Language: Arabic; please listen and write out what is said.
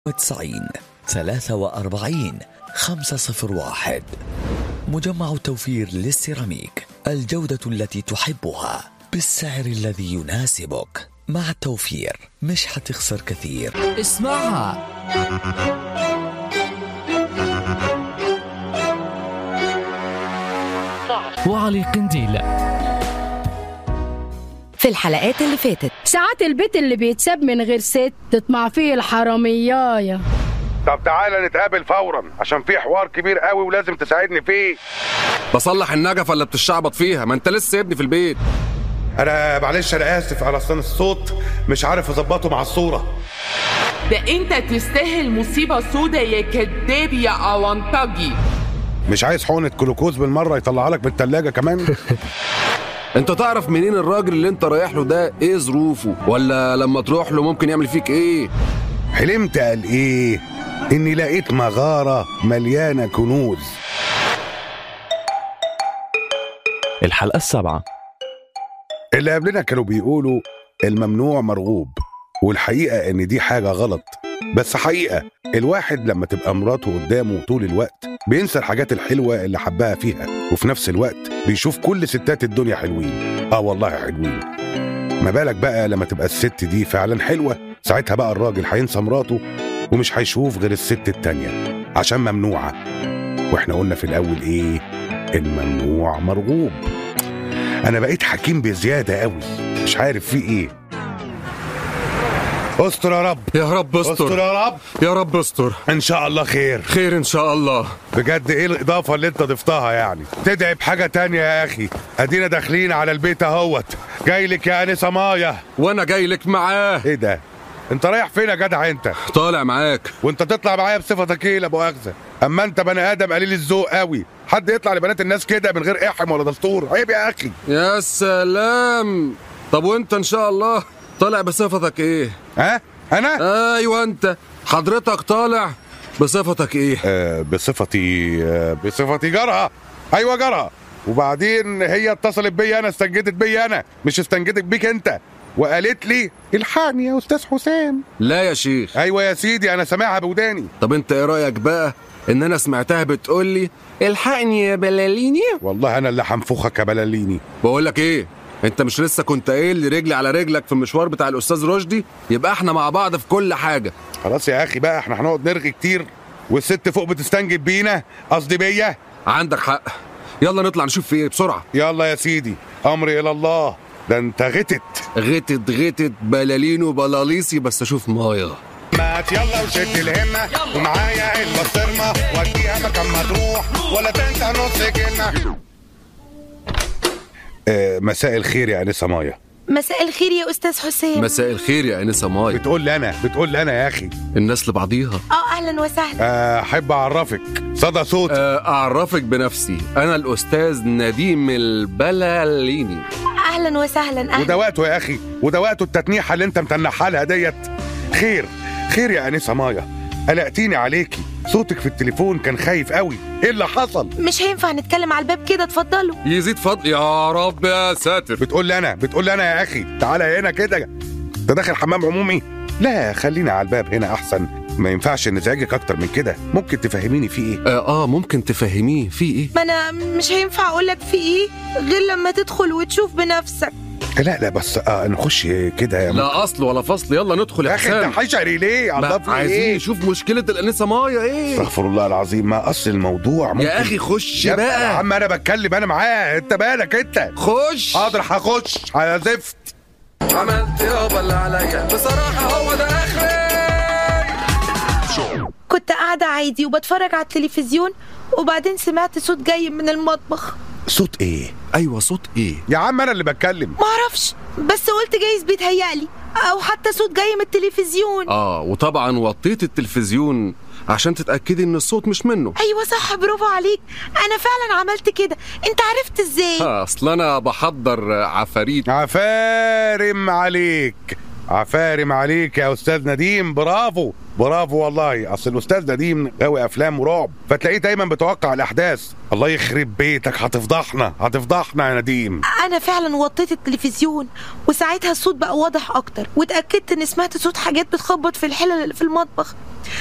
90 43 501. مجمع توفير للسيراميك، الجودة التي تحبها بالسعر الذي يناسبك. مع التوفير مش هتخسر كثير. اسمعها. وعلي قنديل. في الحلقات اللي فاتت، ساعات البيت اللي بيتساب من غير ست تطمع فيه الحرامياية. طب تعالى نتقابل فورا عشان في حوار كبير قوي ولازم تساعدني فيه. بصلح النجفة اللي بتشعبط فيها، ما انت لسه ابني في البيت. انا معلش، انا اسف على اصلا الصوت مش عارف اظبطه مع الصورة. ده انت تستاهل مصيبة سودة يا كداب يا اونطاجي. مش عايز حقنة جلوكوز بالمرة يطلعها لك من التلاجة كمان؟ انت تعرف منين الراجل اللي انت رايح له ده ايه ظروفه، ولا لما تروح له ممكن يعمل فيك ايه؟ حلمت قال ايه؟ اني لقيت مغارة مليانة كنوز. الحلقة 7. اللي قبلنا كانوا بيقولوا الممنوع مرغوب، والحقيقة ان دي حاجة غلط. بس حقيقة الواحد لما تبقى مراته قدامه طول الوقت بينسى الحاجات الحلوة اللي حبها فيها، وفي نفس الوقت بيشوف كل ستات الدنيا حلوين. والله حلوين. ما بالك بقى لما تبقى الست دي فعلا حلوة؟ ساعتها بقى الراجل هينسى مراته ومش هيشوف غير الست التانية عشان ممنوعة. واحنا قلنا في الاول ايه؟ الممنوع مرغوب. انا بقيت حكيم بزيادة قوي، مش عارف في ايه. استر يا رب. يا رب استر. استر يا رب. يا رب استر. ان شاء الله خير. خير ان شاء الله. بجد ايه الاضافة اللي انت ضفتها يعني؟ تدعي بحاجة تانية يا اخي. ادينا داخلين على البيت اهوت. جاي لك يا انسة مايا. وانا جاي لك معاه. ايه ده؟ انت رايح فين يا جدع انت؟ طالع معاك. وانت تطلع معايا بصفتك ايه لا مؤاخذة؟ اما انت بني ادم قليل الذوق قوي. حد يطلع لبنات الناس كده من غير احم ولا دستور؟ عيب يا اخي. يا سلام. طب وانت ان شاء الله طالع بصفتك ايه؟ ها؟ انا؟ ايوه انت حضرتك طالع بصفتك ايه؟ بصفتي جارها. ايوه جارها. وبعدين هي اتصلت بيا انا، استنجدت بيا انا، مش استنجدت بيك انت، وقالت لي الحقني يا استاذ حسام. لا يا شيخ. ايوه يا سيدي، انا سامعها بوداني. طب انت ايه رايك بقى ان انا سمعتها بتقول لي الحقني يا بلاليني؟ والله انا اللي هنفخك يا بلاليني. بقول لك ايه، انت مش لسه كنت قايل لي رجلي على رجلك في المشوار بتاع الاستاذ رشدي؟ يبقى احنا مع بعض في كل حاجه. خلاص يا اخي بقى، احنا هنقعد نرغي كتير والست فوق بتستنجد بينا، قصدي بيا. عندك حق. يلا نطلع نشوف في ايه بسرعه. يلا يا سيدي، امري الى الله. ده انت غتت بلالينو بلاليسي، بس اشوف مايا. مات يلا وشد الهمه ومعايا البسطرمه وديها مكان ما تروح ولا تنسى نص كلمه. مساء الخير يا انسه مايا. مساء الخير يا استاذ حسام. مساء الخير يا انسه مايا. بتقول لي انا يا اخي. الناس لبعضيها. اهلا وسهلا. احب اعرفك صدى صوت. اعرفك بنفسي، انا الاستاذ نديم البلاليني. اهلا وسهلا. اهلا. وده وقته يا اخي، وده وقته التتنيحه اللي انت متنحها لها ديت. خير يا انسه مايا، قلقتيني عليكي. صوتك في التليفون كان خايف قوي. ايه اللي حصل؟ مش هينفع نتكلم على الباب كده، اتفضلوا. يزيد فضل يا رب يا ساتر. بتقول لي انا يا اخي. تعالى هنا كده. انت داخل حمام عمومي؟ لا خلينا على الباب هنا احسن. ما ينفعش نزعجك اكتر من كده. ممكن تفهميني في ايه؟ ممكن تفهميه في ايه؟ ما انا مش هينفع اقولك في ايه غير لما تدخل وتشوف بنفسك. لا بس نخش كده يا لا اصل ولا فصل. يلا ندخل يا حسام. انت حشري ليه؟ الله في عايزين نشوف مشكله الانسه مايا ايه. استغفر الله العظيم. ما اصل الموضوع ممكن. يا اخي خش بقى يا عم. انا بتكلم انا معاه، انت بالك انت. خش. حاضر هخش. هزفت. عملت يابا اللي عليا بصراحه، هو ده اخري. كنت قاعده عادي وبتفرج على التلفزيون، وبعدين سمعت صوت جاي من المطبخ. صوت ايه؟ ايوه صوت ايه يا عم؟ انا اللي بتكلم. معرفش، بس قلت جايز بيتهيألي، او حتى صوت جاي من التلفزيون. وطبعا وطيت التلفزيون عشان تتأكدي ان الصوت مش منه. ايوه صح، برافو عليك. انا فعلا عملت كده. انت عرفت ازاي؟ اصل انا بحضر عفاريت. عفارم عليك يا استاذ نديم. برافو برافو والله. اصل الاستاذ نديم غاوي افلام ورعب، فتلاقيه دايما بيتوقع الاحداث. الله يخرب بيتك، هتفضحنا يا نديم. انا فعلا وطيت التلفزيون وساعتها الصوت بقى واضح اكتر، واتاكدت ان سمعت صوت حاجات بتخبط في الحلل اللي في المطبخ.